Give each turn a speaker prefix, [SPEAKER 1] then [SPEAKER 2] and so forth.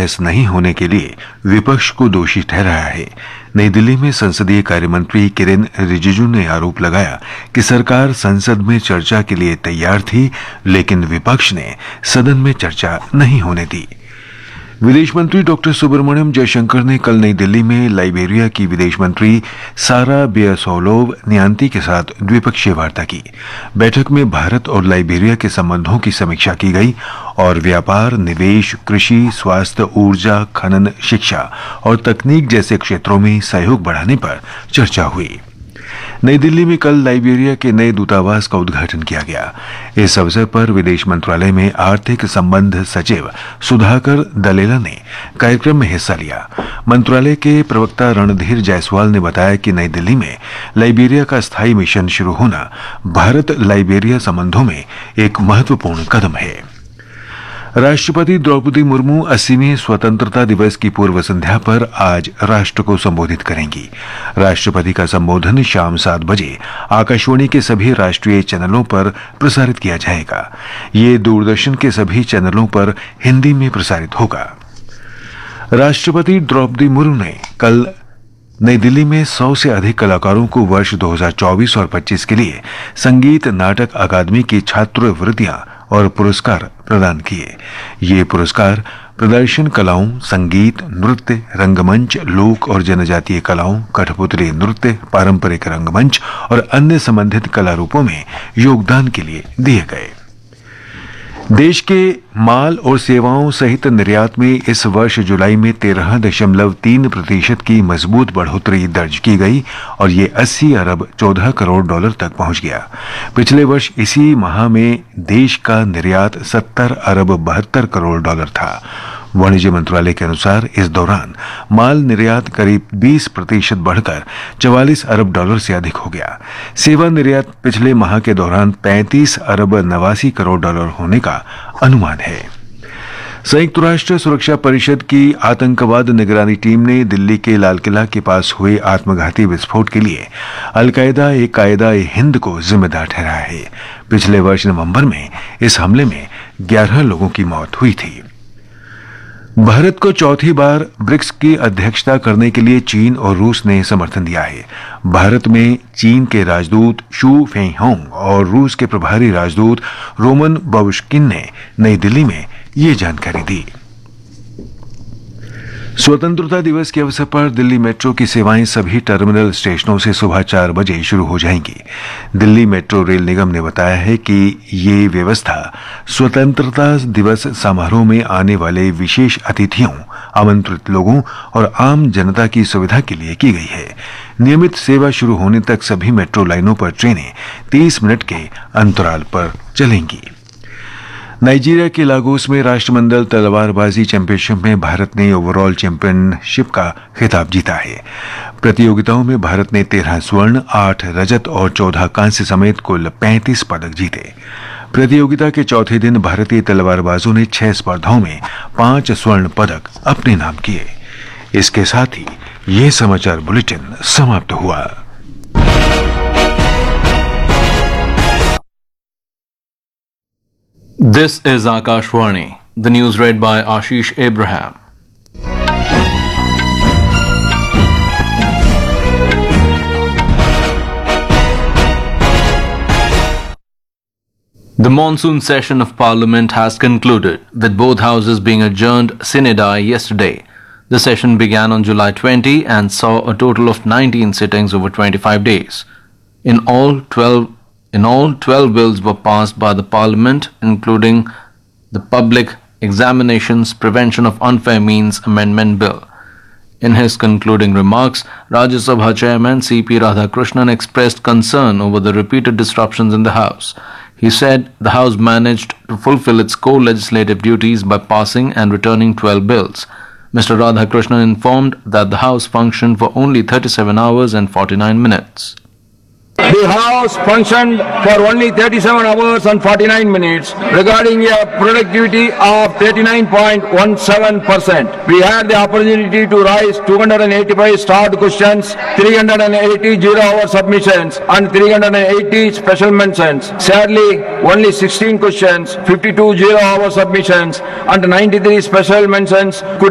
[SPEAKER 1] बहस नहीं होने के लिए विपक्ष को दोषी ठहराया है। नई दिल्ली में संसदीय कार्य मंत्री किरेन रिजिजू ने आरोप लगाया कि सरकार संसद में चर्चा के लिए तैयार थी, लेकिन विपक्ष ने सदन में चर्चा नहीं होने दी। विदेश मंत्री डॉक्टर सुब्रमण्यम जयशंकर ने कल नई दिल्ली में लाइबेरिया की विदेश मंत्री सारा बियासोलोव न्यांती के साथ द्विपक्षीय वार्ता की। बैठक में भारत और लाइबेरिया के संबंधों की समीक्षा की गई और व्यापार, निवेश, कृषि, स्वास्थ्य, ऊर्जा, खनन, शिक्षा और तकनीक जैसे क्षेत्रों में सहयोग बढ़ाने पर चर्चा हुई। नई दिल्ली में कल लाइबेरिया के नए दूतावास का उद्घाटन किया गया। इस अवसर पर विदेश मंत्रालय में आर्थिक संबंध सचिव सुधाकर दलेला ने कार्यक्रम में हिस्सा लिया। मंत्रालय के प्रवक्ता रणधीर जायसवाल ने बताया कि नई दिल्ली में लाइबेरिया का स्थायी मिशन शुरू होना भारत लाइबेरिया संबंधों में एक महत्वपूर्ण कदम है। राष्ट्रपति द्रौपदी मुर्मू 80वें स्वतंत्रता दिवस की पूर्व संध्या पर आज राष्ट्र को संबोधित करेंगी। राष्ट्रपति का संबोधन शाम 7 बजे आकाशवाणी के सभी राष्ट्रीय चैनलों पर प्रसारित किया जाएगा। ये दूरदर्शन के सभी चैनलों पर हिंदी में प्रसारित होगा। राष्ट्रपति द्रौपदी मुर्मू ने कल नई दिल्ली में 100 से अधिक कलाकारों को वर्ष 2024 और 25 के लिए संगीत नाटक अकादमी की छात्रवृत्तियां और पुरस्कार प्रदान किए। ये पुरस्कार प्रदर्शन कलाओं, संगीत, नृत्य, रंगमंच, लोक और जनजातीय कलाओं, कठपुतली नृत्य, पारंपरिक रंगमंच और अन्य संबंधित कला रूपों में योगदान के लिए दिए गए। देश के माल और सेवाओं सहित निर्यात में इस वर्ष जुलाई में 13.3% की मजबूत बढ़ोतरी दर्ज की गई और ये 80 अरब 14 करोड़ डॉलर तक पहुंच गया। पिछले वर्ष इसी माह में देश का निर्यात 70 अरब 72 करोड़ डॉलर था। वाणिज्य मंत्रालय के अनुसार इस दौरान माल निर्यात करीब 20% बढ़कर 44 अरब डॉलर से अधिक हो गया। सेवा निर्यात पिछले माह के दौरान 35 अरब 89 करोड़ डॉलर होने का अनुमान है। संयुक्त राष्ट्र सुरक्षा परिषद की आतंकवाद निगरानी टीम ने दिल्ली के लाल किला के पास हुए आत्मघाती विस्फोट के लिए कायदा-ए-हिंद को जिम्मेदार ठहराया है। पिछले वर्ष नवंबर में इस हमले में 11 लोगों की मौत हुई थी। भारत को चौथी बार ब्रिक्स की अध्यक्षता करने के लिए चीन और रूस ने समर्थन दिया है। भारत में चीन के राजदूत शू फेंगहोंग और रूस के प्रभारी राजदूत रोमन बाबुश्किन ने नई दिल्ली में ये जानकारी दी। स्वतंत्रता दिवस के अवसर पर दिल्ली मेट्रो की सेवाएं सभी टर्मिनल स्टेशनों से सुबह 4 बजे शुरू हो जाएंगी। दिल्ली मेट्रो रेल निगम ने बताया है कि ये व्यवस्था स्वतंत्रता दिवस समारोह में आने वाले विशेष अतिथियों, आमंत्रित लोगों और आम जनता की सुविधा के लिए की गई है। नियमित सेवा शुरू होने तक सभी मेट्रो लाइनों पर ट्रेनें 30 मिनट के अंतराल पर चलेंगी। नाइजीरिया के लागोस में राष्ट्रमंडल तलवारबाजी चैंपियनशिप में भारत ने ओवरऑल चैंपियनशिप का खिताब जीता है। प्रतियोगिताओं में भारत ने 13 स्वर्ण, 8 रजत और 14 कांस्य समेत कुल 35 पदक जीते। प्रतियोगिता के चौथे दिन भारतीय तलवारबाजों ने 6 स्पर्धाओं में 5 स्वर्ण पदक अपने नाम किए। इसके साथ ही ये समाचार बुलेटिन समाप्त हुआ।
[SPEAKER 2] This is Akashvani. The news read by Ashish Abraham. The monsoon session of Parliament has concluded, with both houses being adjourned sine die yesterday. The session began on July 20 and saw a total of 19 sittings over 25 days. In all, 12 bills were passed by the Parliament, including the Public Examinations Prevention of Unfair Means Amendment Bill. In his concluding remarks, Rajya Sabha Chairman C.P. Radhakrishnan expressed concern over the repeated disruptions in the House. He said the House managed to fulfill its core legislative duties by passing and returning 12 bills. Mr. Radhakrishnan informed that the House functioned for only 37 hours and 49 minutes.
[SPEAKER 3] The House functioned for only 37 hours and 49 minutes, regarding a productivity of 39.17%. We had the opportunity to raise 285 start questions, 380 zero-hour submissions and 380 special mentions. Sadly, only 16 questions, 52 zero-hour submissions and 93 special mentions could